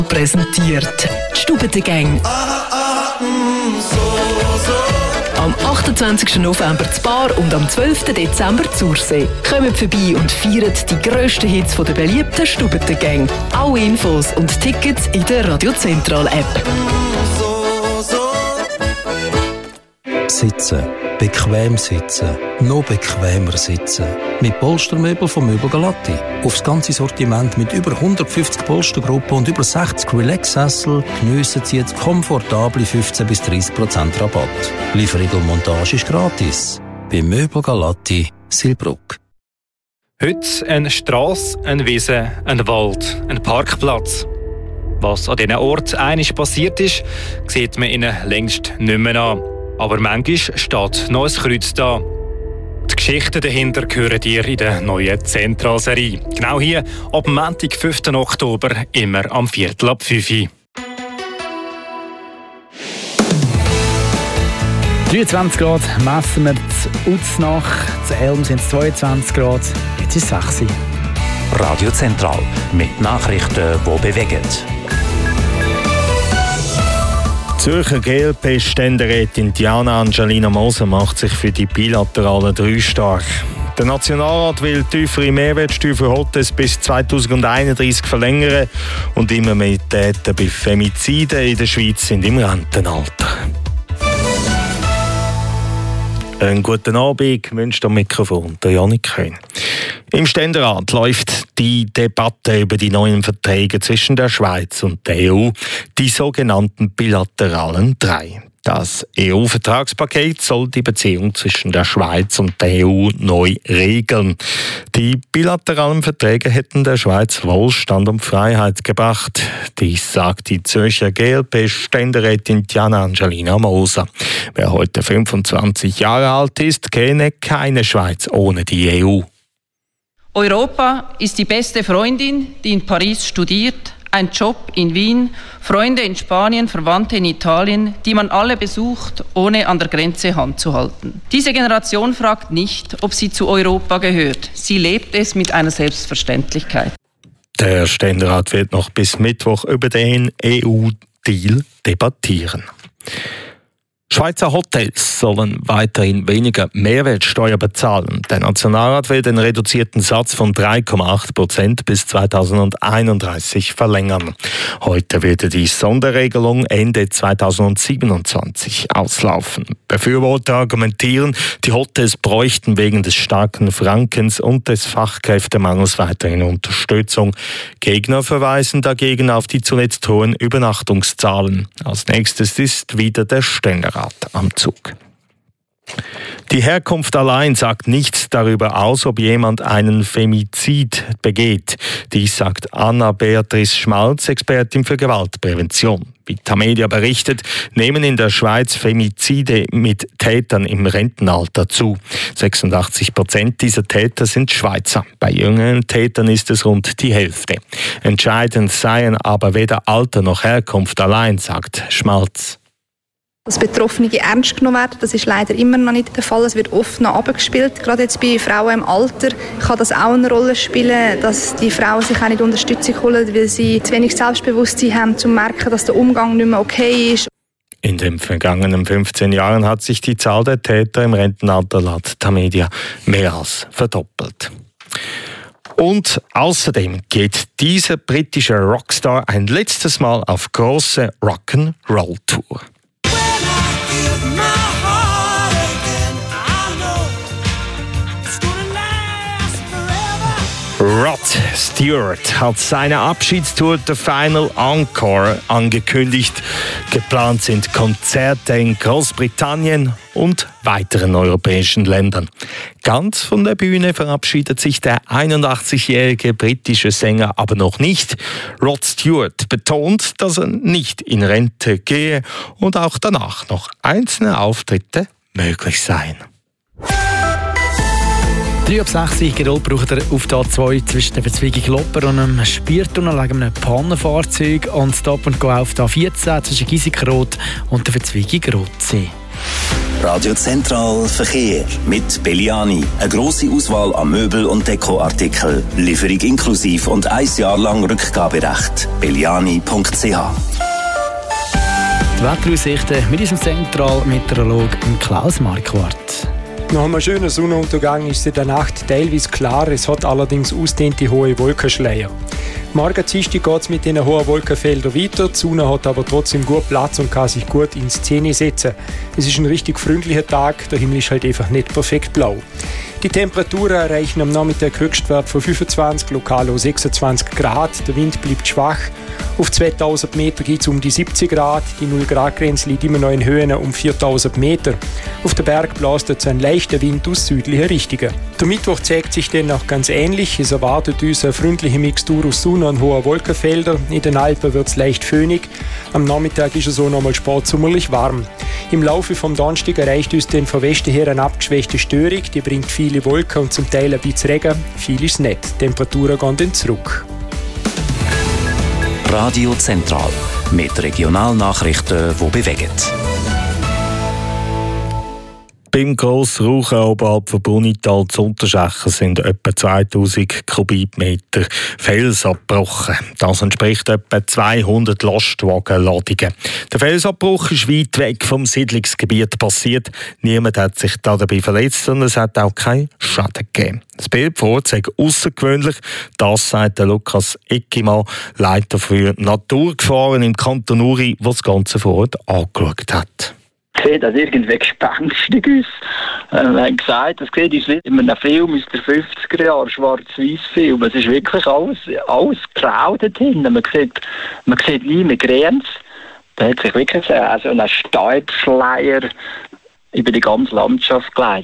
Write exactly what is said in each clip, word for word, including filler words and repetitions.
Präsentiert die Stubbengang. Am achtundzwanzigsten November zu Bar und am zwölften Dezember zu Ursee. Kommt vorbei und feiert die grössten Hits der beliebten Stubbengang. Alle Infos und Tickets in der Radio Zentral App. Sitzen. Bequem sitzen. Noch bequemer sitzen. Mit Polstermöbel von Möbel Galatti. Aufs ganze Sortiment mit über hundertfünfzig Polstergruppen und über sechzig Relax-Sessel geniessen Sie jetzt komfortable fünfzehn bis dreißig Prozent Rabatt. Lieferung und Montage ist gratis. Bei Möbel Galatti, Silbruck. Heute eine Strasse, eine Wiese, ein Wald, ein Parkplatz. Was an diesen Orten einmal passiert ist, sieht man ihnen längst nicht mehr an. Aber manchmal steht noch ein Kreuz da. Die Geschichten dahinter hören dir in der neuen Zentralserie. Genau hier, ab Montag, fünften Oktober, immer am Viertel ab fünf Uhr. dreiundzwanzig Grad messen wir zu Uznach, zu Elm sind es zweiundzwanzig Grad, jetzt ist es sechs Uhr. Radio Zentral mit Nachrichten, die bewegen. Zürcher G L P-Ständerätin Diana Angelina Moser macht sich für die bilateralen drei stark. Der Nationalrat will tiefere Mehrwertsteuer für Hotels bis zweitausendeinunddreißig verlängern und immer mehr Täter bei Femiziden in der Schweiz sind im Rentenalter. Einen guten Abend, wünscht am Mikrofon der Janik Köhn. Im Ständerat läuft die Debatte über die neuen Verträge zwischen der Schweiz und der E U, die sogenannten bilateralen drei. Das E U-Vertragspaket soll die Beziehung zwischen der Schweiz und der E U neu regeln. Die bilateralen Verträge hätten der Schweiz Wohlstand und Freiheit gebracht. Dies sagt die Zürcher G L P-Ständerätin Diana Angelina Moser. Wer heute fünfundzwanzig Jahre alt ist, kenne keine Schweiz ohne die E U. Europa ist die beste Freundin, die in Paris studiert, ein Job in Wien, Freunde in Spanien, Verwandte in Italien, die man alle besucht, ohne an der Grenze Hand zu halten. Diese Generation fragt nicht, ob sie zu Europa gehört. Sie lebt es mit einer Selbstverständlichkeit. Der Ständerat wird noch bis Mittwoch über den E U-Deal debattieren. Schweizer Hotels sollen weiterhin weniger Mehrwertsteuer bezahlen. Der Nationalrat will den reduzierten Satz von drei Komma acht Prozent bis zweitausendeinunddreißig verlängern. Heute wird die Sonderregelung Ende zweitausendsiebenundzwanzig auslaufen. Befürworter argumentieren, die Hotels bräuchten wegen des starken Frankens und des Fachkräftemangels weiterhin Unterstützung. Gegner verweisen dagegen auf die zuletzt hohen Übernachtungszahlen. Als nächstes ist wieder der Ständerat am Zug. Die Herkunft allein sagt nichts darüber aus, ob jemand einen Femizid begeht. Dies sagt Anna-Beatrice Schmalz, Expertin für Gewaltprävention. Wie Tamedia berichtet, nehmen in der Schweiz Femizide mit Tätern im Rentenalter zu. sechsundachtzig Prozent dieser Täter sind Schweizer. Bei jüngeren Tätern ist es rund die Hälfte. Entscheidend seien aber weder Alter noch Herkunft allein, sagt Schmalz. Dass Betroffene ernst genommen werden, das ist leider immer noch nicht der Fall. Es wird oft noch abgespielt. Gerade jetzt bei Frauen im Alter kann das auch eine Rolle spielen, dass die Frauen sich auch nicht Unterstützung holen, weil sie zu wenig Selbstbewusstsein haben, um zu merken, dass der Umgang nicht mehr okay ist. In den vergangenen fünfzehn Jahren hat sich die Zahl der Täter im Rentenalter laut Tamedia mehr als verdoppelt. Und außerdem geht dieser britische Rockstar ein letztes Mal auf große Rock'n'Roll-Tour. Rod Stewart hat seine Abschiedstour The Final Encore angekündigt. Geplant sind Konzerte in Großbritannien und weiteren europäischen Ländern. Ganz von der Bühne verabschiedet sich der einundachtzigjährige britische Sänger aber noch nicht. Rod Stewart betont, dass er nicht in Rente gehe und auch danach noch einzelne Auftritte möglich seien. drei ab sechs Uhr braucht er auf der A zwei zwischen der Verzweigung Lopper und einem Spiertunnel wegen einem Pannenfahrzeug und Stop and Go auf der A vierzehn zwischen Giesikenrot und der Verzweigung Rotsee. Radio Zentral Verkehr mit Belliani. Eine grosse Auswahl an Möbel- und Dekoartikeln. Lieferung inklusiv und ein Jahr lang Rückgaberecht. belliani punkt c h. Die Wetteraussichten mit unserem Zentralmeteorologen Klaus Marquardt. Nach einem schönen Sonnenuntergang ist es in der Nacht teilweise klar, es hat allerdings ausdehnte hohe Wolkenschleier. Morgen Dienstag geht es mit diesen hohen Wolkenfeldern weiter, die Sonne hat aber trotzdem gut Platz und kann sich gut in Szene setzen. Es ist ein richtig freundlicher Tag, der Himmel ist halt einfach nicht perfekt blau. Die Temperaturen erreichen am Nachmittag Höchstwert von fünfundzwanzig, lokal auch sechsundzwanzig Grad. Der Wind bleibt schwach. Auf zweitausend Meter geht es um die siebzig Grad. Die null Grad Grenze liegt immer noch in Höhen um viertausend Meter. Auf den Berg bläst jetzt ein leichter Wind aus südlicher Richtung. Der Mittwoch zeigt sich dennoch ganz ähnlich. Es erwartet uns eine freundliche Mixtur aus Sonne und hoher Wolkenfelder. In den Alpen wird es leicht föhnig. Am Nachmittag ist es so nochmal sportsommerlich warm. Im Laufe vom Donnerstag erreicht uns den von Westen her eine abgeschwächte Störung. Die bringt viele Wolken und zum Teil ein bisschen Regen. Viel ist nicht. Die Temperaturen gehen dann zurück. Radio Zentral mit Regionalnachrichten, die bewegen. Beim Grossrauchen oberhalb von Brunital zu Unterschächen sind etwa zweitausend Kubikmeter Fels abgebrochen. Das entspricht etwa zweihundert Lastwagenladungen. Der Felsabbruch ist weit weg vom Siedlungsgebiet passiert. Niemand hat sich dabei verletzt und es hat auch keinen Schaden gegeben. Das Bild vor Ort sei außergewöhnlich. Das sagt der Lukas Eckimann, Leiter für Naturgefahren im Kanton Uri, der das Ganze vor Ort angeschaut hat. Sieht das irgendwie gespenstig aus. Äh, wir haben gesagt, das sieht uns in einem Film aus den fünfziger Jahren, Schwarz-Weiß-Film. Es ist wirklich alles, alles grau da drin. Man sieht, man sieht nie mehr Grenze. Da hat sich wirklich also ein Staubschleier über die ganze Landschaft gelegt.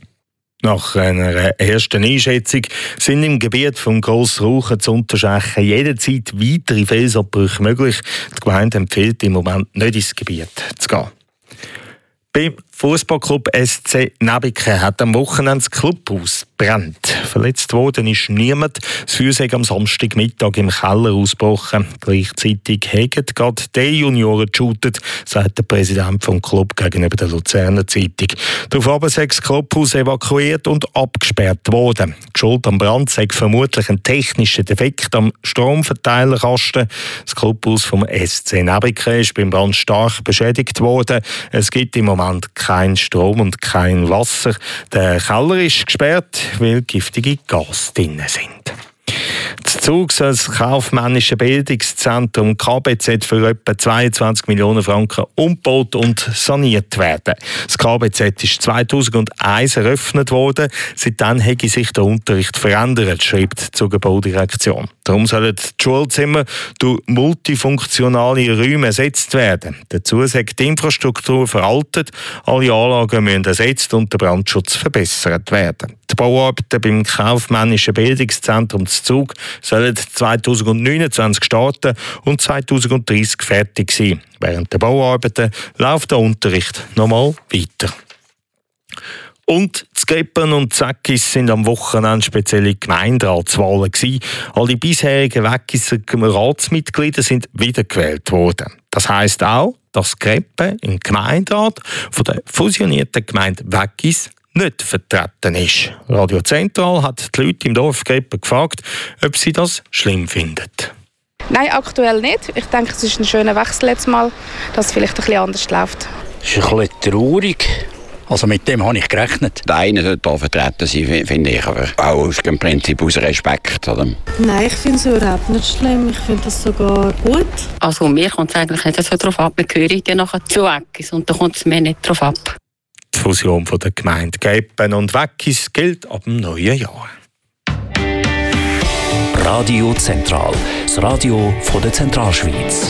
Nach einer ersten Einschätzung sind im Gebiet vom Grossrauchen zu Unterschächen jederzeit weitere Felsabbrüche möglich. Die Gemeinde empfiehlt im Moment nicht ins Gebiet zu gehen. Beim Fußballclub S C Nebiken hat am Wochenende das Clubhaus brennt. Verletzt worden ist niemand. Das Feuer sei am Samstagmittag im Keller ausgebrochen. Gleichzeitig haben gerade die Junioren geshootet, sagt der Präsident vom Club gegenüber der Luzerner Zeitung. Daraufhin sei das Clubhaus evakuiert und abgesperrt worden. Die Schuld am Brand sei vermutlich ein technischer Defekt am Stromverteilerkasten. Das Clubhaus vom S C Nebiken ist beim Brand stark beschädigt worden. Es gibt im Moment kein Strom und kein Wasser. Der Keller ist gesperrt, weil giftige Gase drin sind. Das Zug soll das kaufmännische Bildungszentrum K B Z für etwa zweiundzwanzig Millionen Franken umgebaut und saniert werden. Das K B Z ist zweitausendeins eröffnet worden. Seitdem habe sich der Unterricht verändert, schreibt die Zugebaudirektion. Darum sollen die Schulzimmer durch multifunktionale Räume ersetzt werden. Dazu sagt die Infrastruktur veraltet, alle Anlagen müssen ersetzt und der Brandschutz verbessert werden. Die Bauarbeiten beim kaufmännischen Bildungszentrum Zug sollen zweitausendneunundzwanzig starten und zweitausenddreißig fertig sein. Während der Bauarbeiten läuft der Unterricht nochmal weiter. Und Zgeppen und Zackis sind am Wochenende spezielle Gemeinderatswahlen gewesen. Alle bisherigen Weggisser Ratsmitglieder sind wiedergewählt worden. Das heisst auch, dass Greppen im Gemeinderat von der fusionierten Gemeinde Weggis nicht vertreten ist. Radio Zentral hat die Leute im Dorf Greppen gefragt, ob sie das schlimm finden. Nein, aktuell nicht. Ich denke, es ist ein schöner Wechsel jetzt mal, dass es vielleicht ein bisschen anders läuft. Es ist ein bisschen traurig. Also mit dem habe ich gerechnet. Der eine sollte hier vertreten sein, finde ich, aber auch aus dem Prinzip aus Respekt. Oder? Nein, ich finde es überhaupt nicht schlimm. Ich finde es sogar gut. Also mir kommt es eigentlich nicht so darauf ab. Wir gehören dann nachher zu Weggis und da kommt es mir nicht darauf ab. Die Fusion von der Gemeinde Greppen und Weggis gilt ab dem neuen Jahr. Radio Zentral, das Radio von der Zentralschweiz.